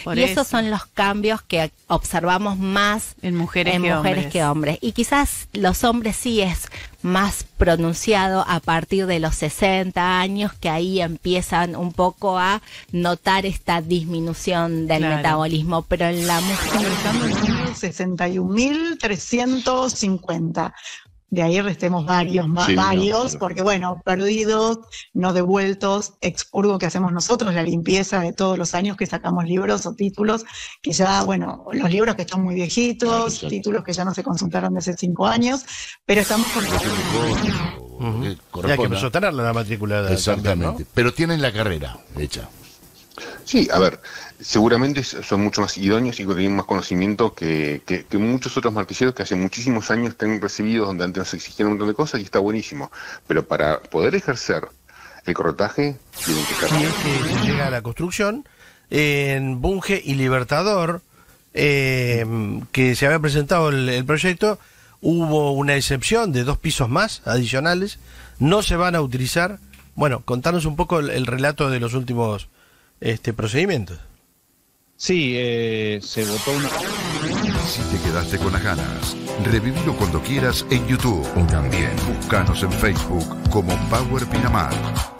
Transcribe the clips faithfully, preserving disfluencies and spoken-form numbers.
Por y eso. esos son los cambios que observamos más en mujeres, en que, mujeres hombres. que hombres. Y quizás los hombres sí es más pronunciado a partir de los sesenta años, que ahí empiezan un poco a notar esta disminución del Claro. metabolismo, pero en la mujer... sesenta y un mil trescientos cincuenta. De ahí restemos varios, más Sí, no, varios, claro. porque bueno, perdidos, no devueltos, expurgo que hacemos nosotros, la limpieza de todos los años que sacamos libros o títulos, que ya, bueno, los libros que están muy viejitos, Exacto. títulos que ya no se consultaron desde cinco años, pero estamos con... Ya Ujú. que Corresponda. empezó a tener la matrícula. Exactamente. También, ¿no? Pero tienen la carrera hecha. Sí, a ver, seguramente son mucho más idóneos y tienen más conocimiento que, que, que muchos otros martilleros que hace muchísimos años tienen recibidos, donde antes nos exigían un montón de cosas y está buenísimo. Pero para poder ejercer el corretaje, tienen que estar... Y es que se llega a la construcción en Bunge y Libertador, eh, que se había presentado el, el proyecto, hubo una excepción de dos pisos más adicionales, no se van a utilizar. Bueno, contanos un poco el, el relato de los últimos este procedimientos. Sí, eh, se votó una... Si te quedaste con las ganas, revivilo cuando quieras en YouTube. También búscanos en Facebook como Power Pinamar.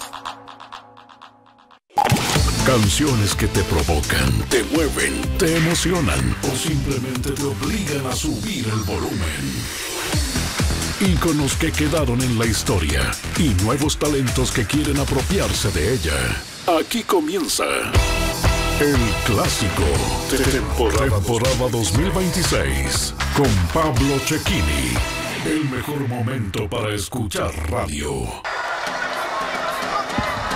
Canciones que te provocan, te mueven, te emocionan o simplemente te obligan a subir el volumen. Íconos que quedaron en la historia y nuevos talentos que quieren apropiarse de ella. Aquí comienza El Clásico, temporada, temporada dos mil veintiséis, con Pablo Cecchini. El mejor momento para escuchar radio.